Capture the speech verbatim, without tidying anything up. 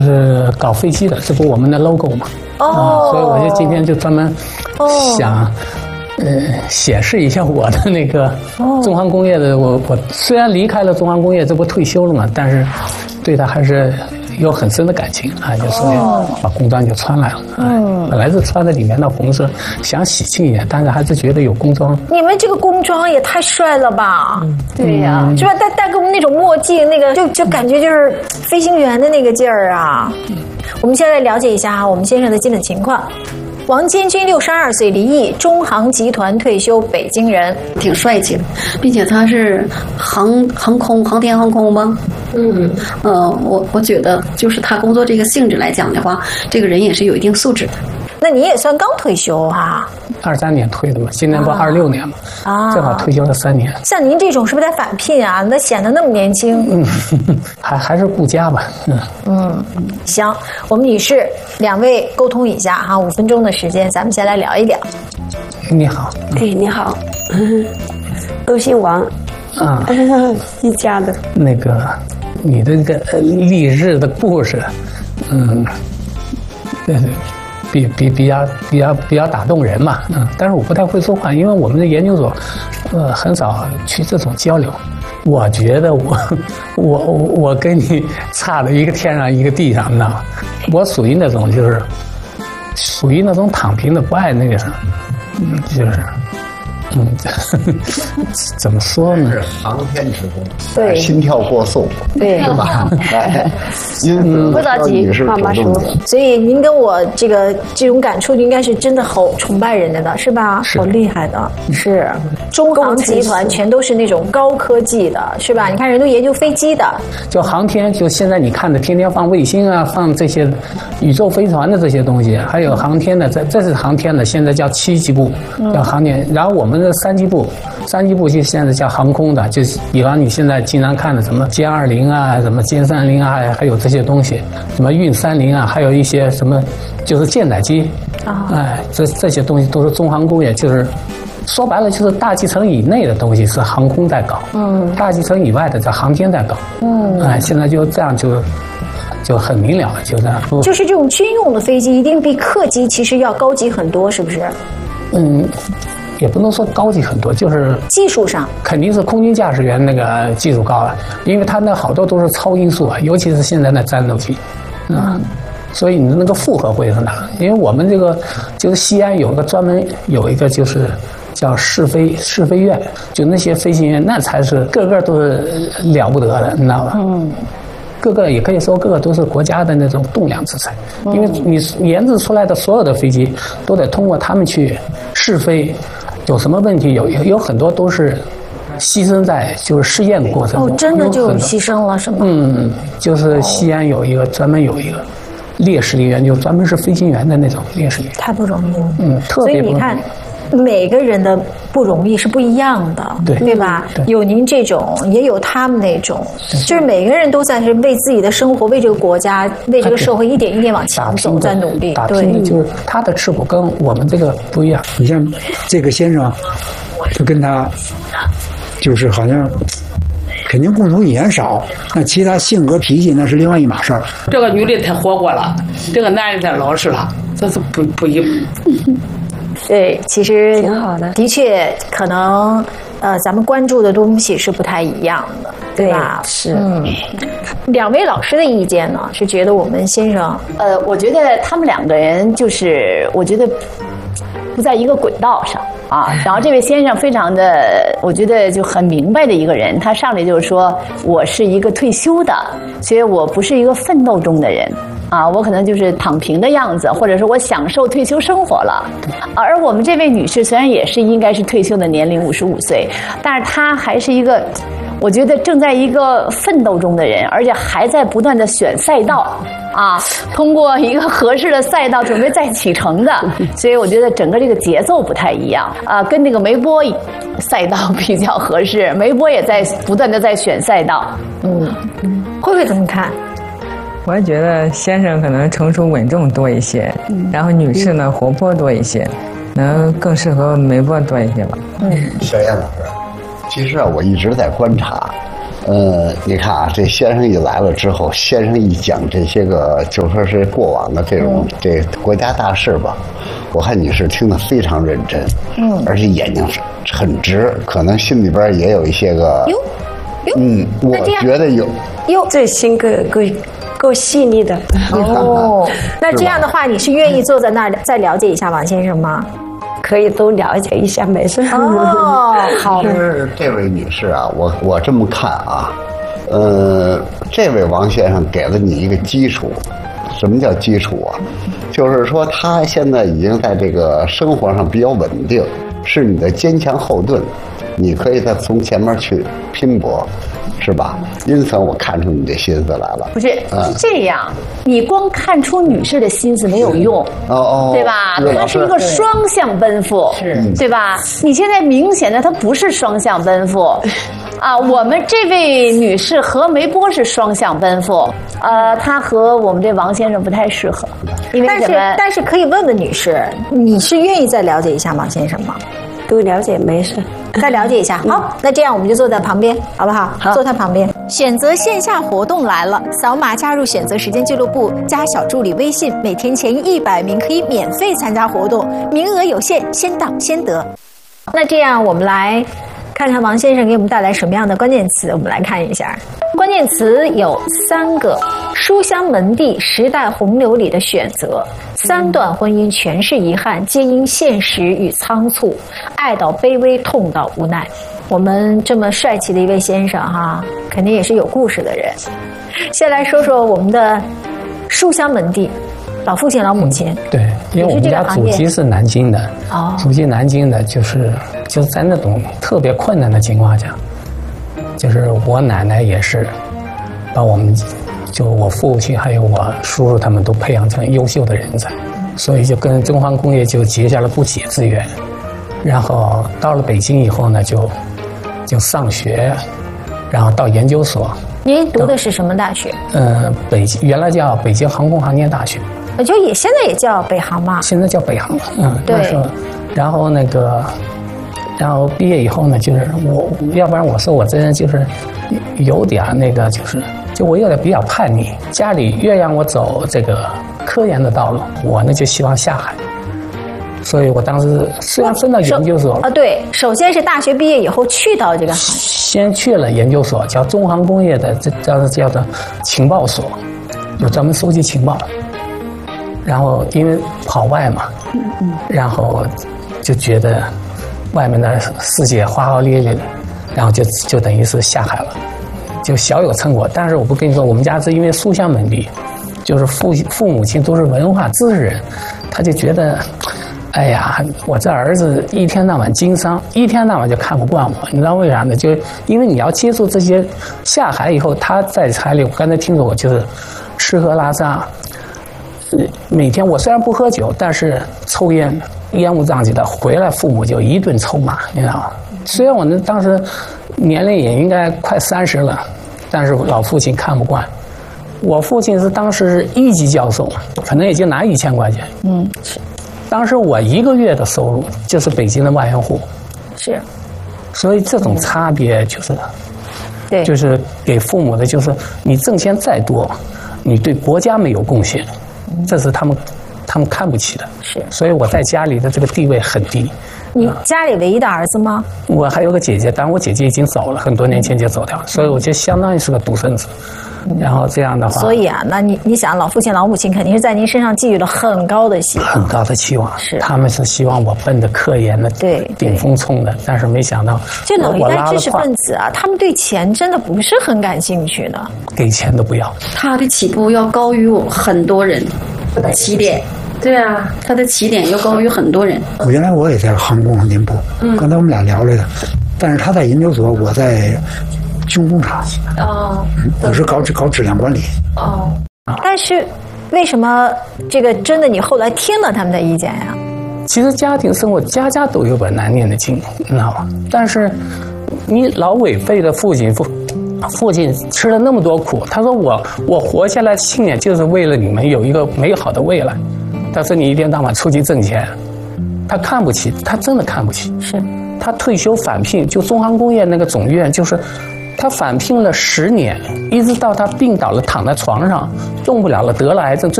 是搞飞机的，这不我们的 logo 嘛？ 哦、 啊，所以我就今天就专门想。哦呃，显示一下我的那个中航工业的，我我虽然离开了中航工业，这不退休了嘛，但是对他还是有很深的感情啊，就所以把工装就穿来了。嗯，本来是穿的里面的红色，想喜庆一点，但是还是觉得有工装。 你们这个工装也太帅了吧？ 嗯、 对呀、啊，是吧？戴戴个那种墨镜，那个就就感觉就是飞行员的那个劲儿啊。嗯，我们现在来了解一下我们先生的基本情况。王坚军六十二岁，离异，中航集团退休，北京人， 挺帅气的，并且他是航航空航天航空吗？嗯，呃，我我觉得就是他工作这个性质来讲的话，这个人也是有一定素质的。 那你也算刚退休哈、啊？ 二三年退的嘛，今年不二六年嘛， 啊， 正好退休了三年。 像您这种是不是得返聘啊？那显得那么年轻。 嗯，还还是顾家吧。嗯嗯，行，我们女士两位沟通一下哈，五分钟的时间，咱们先来聊一聊。 你好。 哎，你好，都姓王。 啊， 一家的。 那个，你的这个励志的故事，嗯，对对。比比比较比较比较打动人嘛，嗯，但是我不太会说话，因为我们的研究所，呃，很少去这种交流。我觉得我我我跟你差了一个天上一个地上，你知道吗？我属于那种就是属于那种躺平的，不爱那个什么，嗯，就是。嗯，怎么说呢？ 是航天职工， 对， 心跳过速， 对， 是吧？因此， 不着急，慢慢说。 所以您跟我这个这种感触，应该是真的好崇拜人家的，是吧？ 是好厉害的，是。中航集团全都是那种高科技的，是吧？你看人都研究飞机的， 就航天，就现在你看的，天天放卫星啊，放这些宇宙飞船的这些东西，还有航天的，这这是航天的，现在叫七级部，叫航天。然后我们的三级部，三级部就现在叫航空的，就是比方你现在经常看的什么歼二零啊，什么歼三零啊，还有这些东西，什么运三零啊，还有一些什么就是舰载机，啊，哎，这这些东西都是中航工业，就是说白了就是大气层以内的东西是航空在搞，嗯，大气层以外的在航天在搞，嗯，哎，现在就这样就。就很明了了，就这样。 就是这种军用的飞机，一定比客机其实要高级很多，是不是？ 嗯，也不能说高级很多，就是技术上肯定是空军驾驶员那个技术高了，因为他那好多都是超音速啊，尤其是现在的战斗机，啊、嗯，所以你的那个负荷会很大。因为我们这个就是西安有个专门有一个就是叫试飞试飞院，就那些飞行员那才是个个都是了不得的，你知道吧？嗯。各个也可以说，各个都是国家的那种栋梁之才，因为你研制出来的所有的飞机都得通过他们去试飞，有什么问题有有很多都是牺牲在就是试验的过程中。 哦，真的就有牺牲了是吗？ 嗯，就是西安有一个专门有一个烈士陵园，就专门是飞行员的那种烈士陵园， 太不容易了。 嗯，特别不容易。 所以你看。每个人的不容易是不一样的， 对对吧？ 对， 有您这种，也有他们那种，就是每个人都在是为自己的生活、为这个国家、为这个社会一点一点往前走，在努力。 打拼的就是他的吃苦跟我们这个不一样。 你像这个先生，就跟他就是好像肯定共同语言少，那其他性格脾气那是另外一码事儿。 这个女的太活泼了，这个男的太老实了，这是不不一。 对，其实挺好的， 的确可能呃，咱们关注的东西是不太一样的，对吧？ 是。 嗯，两位老师的意见呢，是觉得我们先生， 呃，我觉得他们两个人就是，我觉得不在一个轨道上啊。然后这位先生非常的，我觉得就很明白的一个人，他上来就是说我是一个退休的，所以我不是一个奋斗中的人。啊，我可能就是躺平的样子，或者说我享受退休生活了。而我们这位女士虽然也是应该是退休的年龄五十五岁，但是她还是一个，我觉得正在一个奋斗中的人，而且还在不断的选赛道啊，通过一个合适的赛道准备再启程的。所以我觉得整个这个节奏不太一样啊，跟那个梅波赛道比较合适。梅波也在不断的在选赛道。 嗯，慧慧怎么看？ 我也觉得先生可能成熟稳重多一些，嗯、然后女士呢活泼多一些，能更适合梅波多一些吧。 嗯， 小燕老师，其实啊，我一直在观察， 呃，你看啊，这先生一来了之后，先生一讲这些个，就说是过往的这种、嗯、这国家大事吧，我看女士听得非常认真，嗯，而且眼睛很直，可能心里边也有一些个， 哟，哟嗯，我觉得有， 哟， 这性格够够细腻的。 哦，那这样的话，你是愿意坐在那儿再了解一下王先生吗？ 可以都了解一下，没事。 哦，好。 其实这位女士啊，我我这么看啊，呃，这位王先生给了你一个基础。什么叫基础啊？就是说他现在已经在这个生活上比较稳定，是你的坚强后盾，你可以再从前面去拼搏。是吧？因此我看出你这心思来了。 不是， 嗯、 是这样，你光看出女士的心思没有用， 哦哦， 对吧？她是一个双向奔赴，是，对吧？你现在明显的她不是双向奔赴，啊，我们这位女士和梅波是双向奔赴，呃，她和我们这王先生不太适合，因为但是但是可以问问女士，你是愿意再了解一下王先生吗？ 都了解，没事。 再了解一下，好，那这样我们就坐在旁边，好不好？好，坐他旁边。选择线下活动来了，扫码加入选择时间俱乐部，加小助理微信，每天前一百名可以免费参加活动，名额有限，先到先得。那这样我们来看看王先生给我们带来什么样的关键词，我们来看一下。关键词有三个：书香门第、时代洪流里的选择，三段婚姻全是遗憾，皆因现实与仓促，爱到卑微，痛到无奈。我们这么帅气的一位先生哈，肯定也是有故事的人。先来说说我们的书香门第，老父亲老母亲。 对，因为我们家祖籍是南京的，哦，祖籍南京的，就是就是在那种特别困难的情况下。就是我奶奶也是把我们，就我父亲还有我叔叔他们都培养成优秀的人才，所以就跟中航工业就结下了不解之缘。然后到了北京以后呢，就就上学，然后到研究所。 您读的是什么大学？ 呃，北京原来叫北京航空航天大学， 就也现在也叫北航嘛。 现在叫北航了，嗯， 对。 然后那个。然后毕业以后呢，就是我，要不然我说我这人就是有点那个，就是就我有点比较叛逆。家里越让我走这个科研的道路，我呢就希望下海。所以我当时虽然分到研究所啊，对，首先是大学毕业以后去到这个， 先去了研究所，叫中航工业的，这叫叫做情报所，有专门收集情报。然后因为跑外嘛，然后就觉得。外面的世界花花烈烈的，然后就就等于是下海了，就小有成果。但是我不跟你说，我们家是因为书香门第，就是父父母亲都是文化知识人，他就觉得，哎呀，我这儿子一天到晚经商，一天到晚就看不惯我，你知道为啥呢？就因为你要接触这些，下海以后他在海里，我刚才听说我就是吃喝拉撒，每天我虽然不喝酒，但是抽烟。烟雾瘴气的，回来父母就一顿臭骂，你知道吗？虽然我那当时年龄也应该快三十了，但是老父亲看不惯。我父亲是当时是一级教授，可能也就拿一千块钱。嗯，是。当时我一个月的收入就是北京的万元户。 是。 所以这种差别就是， 对， 就是给父母的，就是你挣钱再多，你对国家没有贡献，这是他们。他们看不起的， 是， 所以我在家里的这个地位很低。 你家里唯一的儿子吗？ 我还有个姐姐，但我姐姐已经走了，很多年前就走掉了，所以我就相当于是个独生子。然后这样的话， 所以啊，那你你想，老父亲老母亲肯定是在您身上寄予了很高的希望， 很高的期望。 是， 他们是希望我奔着科研的对顶峰冲的，但是没想到， 这老一代知识分子啊，他们对钱真的不是很感兴趣的， 给钱都不要。 他的起步要高于我很多人，起点。对啊，他的起点要高于很多人。 我原来我也在航空航天部，嗯，刚才我们俩聊来的，但是他在研究所，我在军工厂。哦，我是搞搞质量管理。 哦，但是为什么这个真的你后来听了他们的意见呀？ 其实家庭生活家家都有本难念的经，你知道吧？但是你老违背的父亲父。父亲吃了那么多苦，他说我我活下来信念就是为了你们有一个美好的未来。他说你一天到晚出去挣钱，他看不起，他真的看不起。 是， 他退休返聘，就中航工业那个总院就是他反拼了十年，一直到他病倒了，躺在床上，动不了了，得了癌症，最